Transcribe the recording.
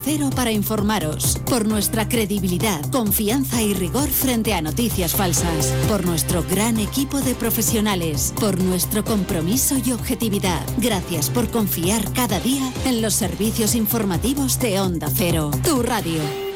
Cero para informaros, por nuestra credibilidad, confianza y rigor frente a noticias falsas, por nuestro gran equipo de profesionales, por nuestro compromiso y objetividad. Gracias por confiar cada día en los servicios informativos de Onda Cero, tu radio.